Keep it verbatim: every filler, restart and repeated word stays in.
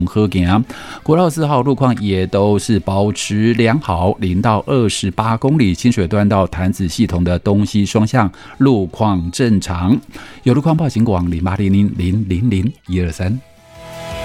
好行，国道四号路况也都是保持良好，零到二十八公里，清水段到潭子系统的东西双向路况正常。有路况报警广零八零零零零零一二三。